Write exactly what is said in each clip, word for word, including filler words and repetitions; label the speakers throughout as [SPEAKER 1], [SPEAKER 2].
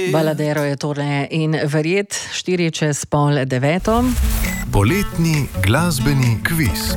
[SPEAKER 1] Baladero je tole in verjet štiri čez pol deveto.
[SPEAKER 2] Poletni glasbeni kviz.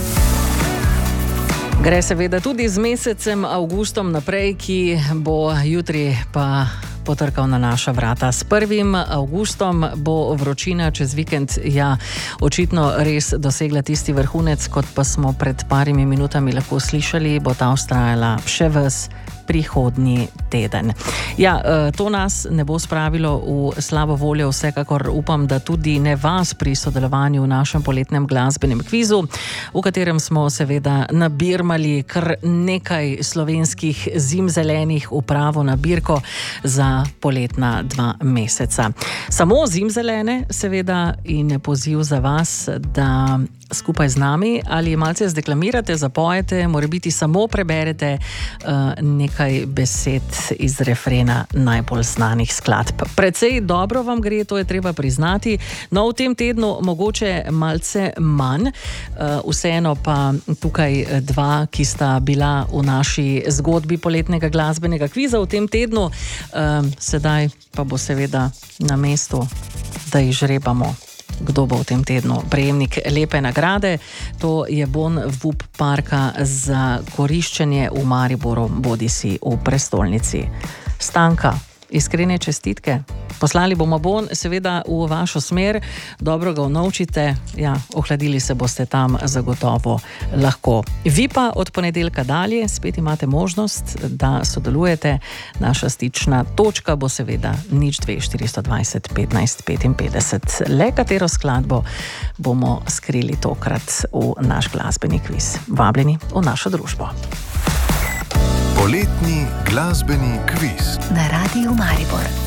[SPEAKER 1] Gre seveda tudi z mesecem avgustom naprej, ki bo jutri pa potrkal na naša vrata. S prvim avgustom bo vročina čez vikend ja očitno res dosegla tisti vrhunec, kot pa smo pred parimi minutami lahko slišali, bo ta vztrajala še ves prihodnji teden. Ja, to nas ne bo spravilo v slabo voljo, vsekakor upam, da tudi ne vas pri sodelovanju v našem poletnem glasbenem kvizu, v katerem smo seveda nabirmali kar nekaj slovenskih zimzelenih v pravo nabirko za poletna dva meseca. Samo zimzelene seveda in poziv za vas, da skupaj z nami ali malce zdeklamirate, zapojete, morebiti samo preberete uh, nekaj besed iz refrena najbolj znanih skladb. Precej dobro vam gre, to je treba priznati, no v tem tednu mogoče malce manj, uh, vseeno pa tukaj dva, ki sta bila v naši zgodbi poletnega glasbenega kviza v tem tednu, uh, sedaj pa bo seveda na mestu, da jih žrebamo, kdo bo v tem tednu prejemnik lepe nagrade. To je bon V U P parka za koriščenje v Mariboru, bodisi v prestolnici. Stanka, iskrene čestitke. Poslali bomo bon seveda v vašo smer, dobro ga unovčite, ja, ohladili se boste tam zagotovo lahko. Vi pa od ponedeljka dalje spet imate možnost, da sodelujete. Naša stična točka bo seveda nič dve štiristo dvajset petnajst petinpetdeset. Le katero skladbo bomo skrili tokrat v naš glasbeni kviz. Vabljeni v našo družbo.
[SPEAKER 2] Poletni glasbeni kviz
[SPEAKER 3] na Radiu Maribor.